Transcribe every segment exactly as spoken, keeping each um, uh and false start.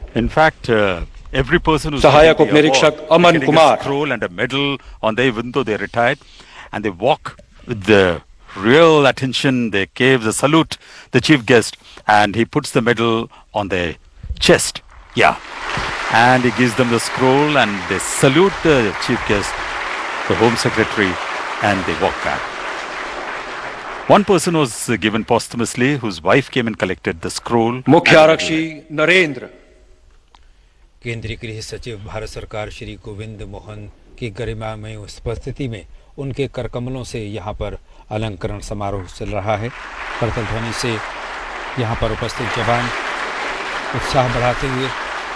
In fact, uh, every person who's सहायक getting the उपनिरीक्षक award, Aman getting a Kumar scroll and a medal on their, even though they're retired, and they walk with the real attention. They gave the salute the chief guest, and he puts the medal on their chest. Yeah, and he gives them the scroll, and they salute the chief guest, the Home Secretary, and they walk back. One person was uh, given posthumously, whose wife came and collected the scroll. मुख्य आरक्षी नरेंद्र। केंद्रीय गृह सचिव भारत सरकार श्री गोविंद मोहन की गरिमामय उपस्थिति में उनके करकमलों से यहाँ पर अलंकरण समारोह चल रहा है। करतल ध्वनि से यहाँ पर उपस्थित जवान उत्साह बढ़ाते हुए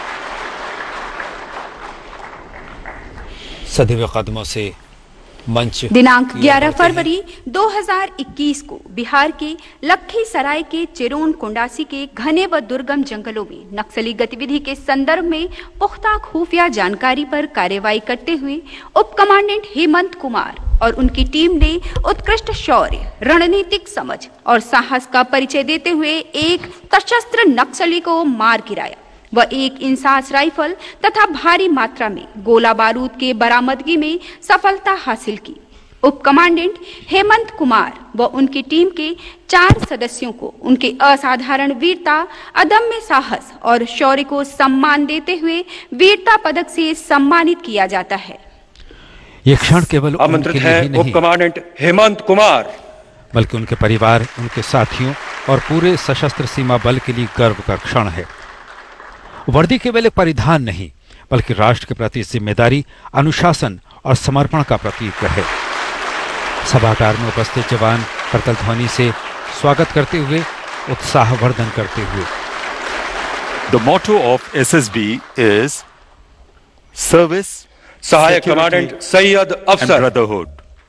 सदैव कदमों से मंच। दिनांक ग्यारह फरवरी दो हज़ार इक्कीस को बिहार के लखीसराय के चिरोन कुंडासी के घने व दुर्गम जंगलों में नक्सली गतिविधि के संदर्भ में पुख्ता खुफिया जानकारी पर कार्रवाई करते हुए उप कमांडेंट हेमंत कुमार और उनकी टीम ने उत्कृष्ट शौर्य, रणनीतिक समझ और साहस का परिचय देते हुए एक सशस्त्र नक्सली को मार गिराया व एक इंसास राइफल तथा भारी मात्रा में गोला बारूद के बरामदगी में सफलता हासिल की। उप कमांडेंट हेमंत कुमार व उनकी टीम के चार सदस्यों को उनके असाधारण वीरता, अदम्य साहस और शौर्य को सम्मान देते हुए वीरता पदक से सम्मानित किया जाता है। ये क्षण केवल आमंत्रित है उप कमांडेंट हेमंत कुमार, बल्कि उनके परिवार, उनके साथियों और पूरे सशस्त्र सीमा बल के लिए गर्व का क्षण है। वर्दी केवल एक परिधान नहीं, बल्कि राष्ट्र के प्रति जिम्मेदारी, अनुशासन और समर्पण का प्रतीक है। सभागार में उपस्थित जवान करतल ध्वनि से स्वागत करते हुए उत्साहवर्धन करते हुए। The motto of S S B is service, सहायक कमांडेंट सैयद अफसर, and brotherhood.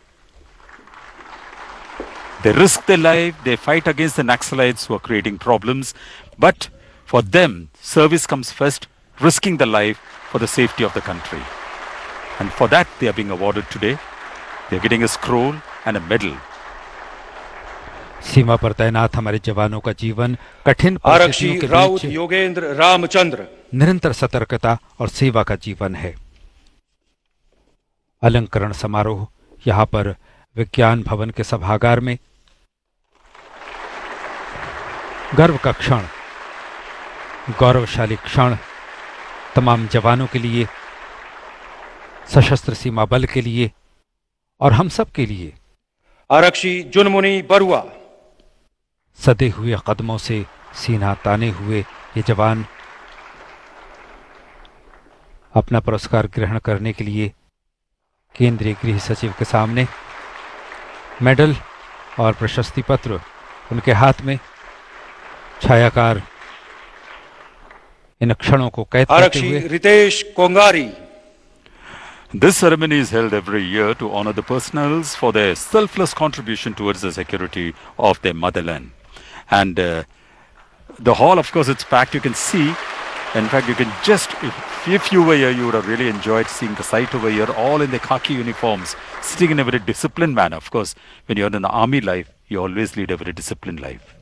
They risk their life, they fight against the Naxalites who are creating problems, but for them, service comes first, risking the life for the safety of the country. And for that, they are being awarded today. They are getting a scroll and a medal. सीमा पर तैनात हमारे जवानों का जीवन कठिन आरक्षी परिस्थितियों के राउत बीच योगेंद्र रामचंद्र निरंतर सतर्कता और सेवा का जीवन है। अलंकरण समारोह यहाँ पर विज्ञान भवन के सभागार में गर्व का क्षण, गौरवशाली क्षण तमाम जवानों के लिए, सशस्त्र सीमा बल के लिए और हम सब के लिए। आरक्षी जुनमुनी बरुआ, सदे हुए कदमों से सीना ताने हुए ये जवान अपना पुरस्कार ग्रहण करने के लिए केंद्रीय गृह सचिव के सामने मेडल और प्रशस्ति पत्र उनके हाथ में, छायाकार इन क्षणों को कैद करते हुए। आरक्षी Ritesh Kongari. This ceremony is held every year to honor the personals for their selfless contribution towards the security of their motherland. And uh, the hall, of course, it's packed. You can see, in fact, you can just, if, if you were here, you would have really enjoyed seeing the sight over here, all in their khaki uniforms, sitting in a very disciplined manner. Of course, when you're in the army life, you always lead a very disciplined life.